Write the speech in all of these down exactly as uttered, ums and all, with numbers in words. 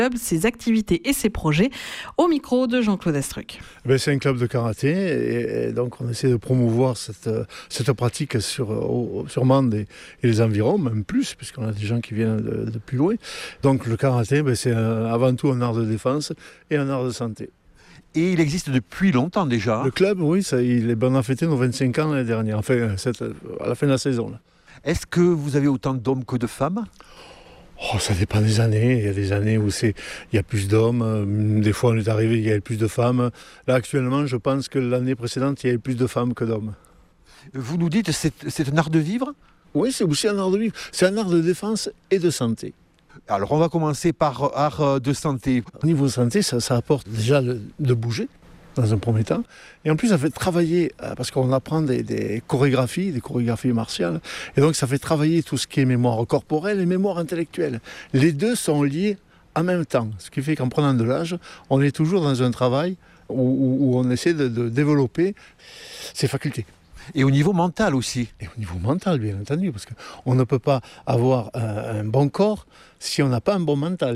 ses activités et ses projets au micro de Jean-Claude Estruc. Ben, c'est un club de karaté et, et donc on essaie de promouvoir cette, cette pratique sur, sur Mende et, et les environs, même plus, puisqu'on a des gens qui viennent de, de plus loin. Donc le karaté, ben, c'est un, avant tout un art de défense et un art de santé. Et il existe depuis longtemps déjà. Le club, oui, ça, il est, ben, on a fêté nos vingt-cinq ans l'année dernière, enfin cette, à la fin de la saison. Là. Est-ce que vous avez autant d'hommes que de femmes ? Oh, ça dépend des années. Il y a des années où c'est, il y a plus d'hommes. Des fois, on est arrivé, il y avait plus de femmes. Là, actuellement, je pense que l'année précédente, il y avait plus de femmes que d'hommes. Vous nous dites, c'est, c'est un art de vivre ? Oui, c'est aussi un art de vivre. C'est un art de défense et de santé. Alors, on va commencer par art de santé. Au niveau de santé, ça, ça apporte déjà le, de bouger, dans un premier temps. Et en plus, ça fait travailler, parce qu'on apprend des, des chorégraphies, des chorégraphies martiales. Et donc, ça fait travailler tout ce qui est mémoire corporelle et mémoire intellectuelle. Les deux sont liés en même temps. Ce qui fait qu'en prenant de l'âge, on est toujours dans un travail où, où, où on essaie de, de développer ses facultés. Et au niveau mental aussi. Et au niveau mental, bien entendu, parce qu'on ne peut pas avoir un, un bon corps si on n'a pas un bon mental.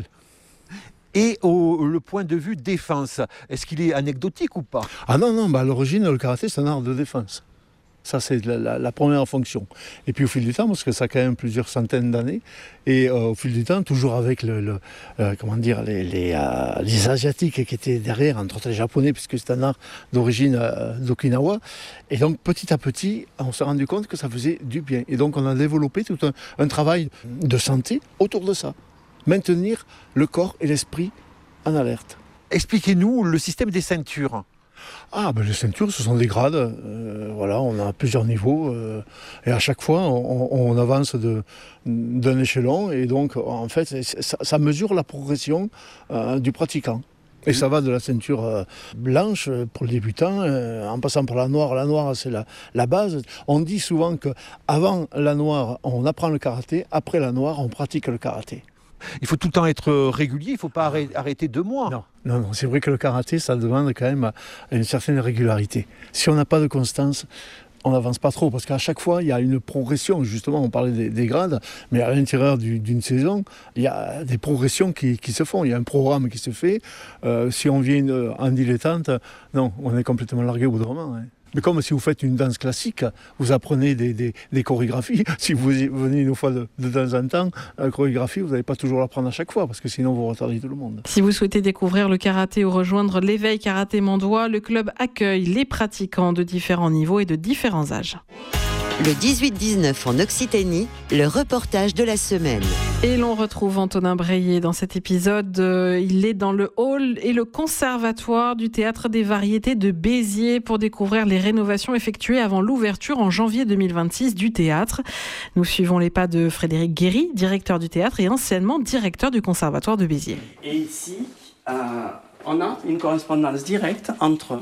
Et au le point de vue défense, est-ce qu'il est anecdotique ou pas ? Ah non, non, bah à l'origine, le karaté, c'est un art de défense. Ça, c'est la, la, la première fonction. Et puis au fil du temps, parce que ça a quand même plusieurs centaines d'années, et euh, au fil du temps, toujours avec le, le, euh, comment dire, les, les, euh, les Asiatiques qui étaient derrière, entre autres les Japonais, puisque c'est un art d'origine euh, d'Okinawa. Et donc petit à petit, on s'est rendu compte que ça faisait du bien. Et donc on a développé tout un, un travail de santé autour de ça. Maintenir le corps et l'esprit en alerte. Expliquez-nous le système des ceintures. Ah, ben les ceintures, ce sont des grades. Euh, voilà, on a plusieurs niveaux. Euh, et à chaque fois, on, on avance de, d'un échelon. Et donc, en fait, ça, ça mesure la progression euh, du pratiquant. Et ça va de la ceinture euh, blanche pour le débutant, euh, en passant par la noire. La noire, c'est la, la base. On dit souvent qu'avant la noire, on apprend le karaté. Après la noire, on pratique le karaté. Il faut tout le temps être régulier, il ne faut pas arrêter deux mois. Non, non, non, c'est vrai que le karaté, ça demande quand même une certaine régularité. Si on n'a pas de constance, on n'avance pas trop, parce qu'à chaque fois, il y a une progression. Justement, on parlait des, des grades, mais à l'intérieur du, d'une saison, il y a des progressions qui, qui se font. Il y a un programme qui se fait. Euh, si on vient en dilettante, non, on est complètement largué au bout d'un moment. Hein. Mais comme si vous faites une danse classique, vous apprenez des, des, des chorégraphies. Si vous venez une fois de, de temps en temps, la chorégraphie, vous n'allez pas toujours l'apprendre à chaque fois, parce que sinon vous retardez tout le monde. Si vous souhaitez découvrir le karaté ou rejoindre l'éveil karaté mandois, le club accueille les pratiquants de différents niveaux et de différents âges. Le dix-huit dix-neuf en Occitanie, le reportage de la semaine. Et l'on retrouve Antonin Breillet dans cet épisode. Euh, il est dans le hall et le conservatoire du Théâtre des Variétés de Béziers pour découvrir les rénovations effectuées avant l'ouverture en janvier deux mille vingt-six du théâtre. Nous suivons les pas de Frédéric Guéry, directeur du théâtre et anciennement directeur du conservatoire de Béziers. Et ici, euh, on a une correspondance directe entre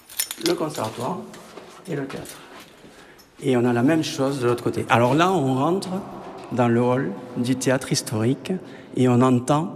le conservatoire et le théâtre. Et on a la même chose de l'autre côté. Alors là, on rentre dans le hall du théâtre historique et on entend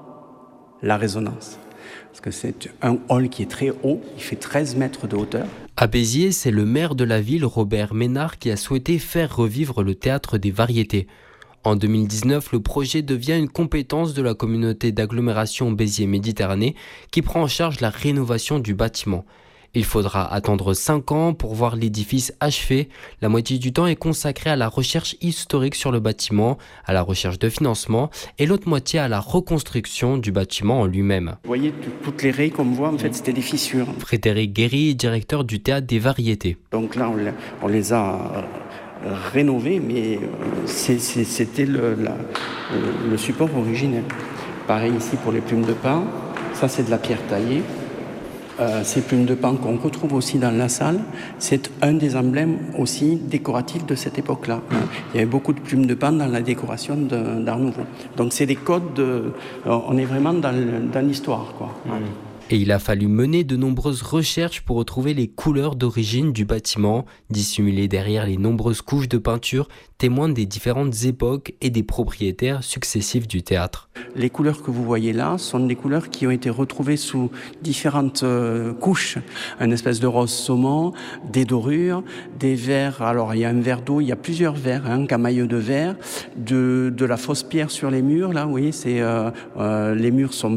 la résonance. Parce que c'est un hall qui est très haut, il fait treize mètres de hauteur. À Béziers, c'est le maire de la ville, Robert Ménard, qui a souhaité faire revivre le théâtre des variétés. En deux mille dix-neuf, le projet devient une compétence de la communauté d'agglomération Béziers-Méditerranée qui prend en charge la rénovation du bâtiment. Il faudra attendre cinq ans pour voir l'édifice achevé. La moitié du temps est consacrée à la recherche historique sur le bâtiment, à la recherche de financement, et l'autre moitié à la reconstruction du bâtiment en lui-même. Vous voyez, toutes les rayes qu'on voit, en fait, c'était des fissures. Frédéric Guéry, directeur du Théâtre des Variétés. Donc là, on les a rénovés, mais c'est, c'est, c'était le, la, le support originel. Pareil ici pour les plumes de pin. Ça, c'est de la pierre taillée. Euh, ces plumes de paon qu'on retrouve aussi dans la salle, c'est un des emblèmes aussi décoratifs de cette époque-là. Il y avait beaucoup de plumes de paon dans la décoration de, d'Art Nouveau. Donc c'est des codes, de, on est vraiment dans, dans l'histoire, quoi. Mmh. Et il a fallu mener de nombreuses recherches pour retrouver les couleurs d'origine du bâtiment, dissimulées derrière les nombreuses couches de peinture, témoins des différentes époques et des propriétaires successifs du théâtre. Les couleurs que vous voyez là sont des couleurs qui ont été retrouvées sous différentes euh, couches. Une espèce de rose saumon, des dorures, des verres. Alors il y a un verre d'eau, il y a plusieurs verres, hein, un camailleux de verre, de, de la fausse pierre sur les murs. Là, vous voyez, c'est, euh, euh, les murs sont